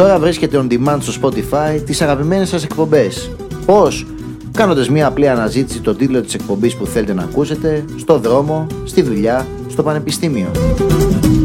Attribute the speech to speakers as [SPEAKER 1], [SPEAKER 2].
[SPEAKER 1] Τώρα βρίσκεται on demand στο Spotify τις αγαπημένες σας εκπομπές. Πώς? Κάνοντας μια απλή αναζήτηση τον τίτλο της εκπομπής που θέλετε να ακούσετε, στο δρόμο, στη δουλειά, στο πανεπιστήμιο.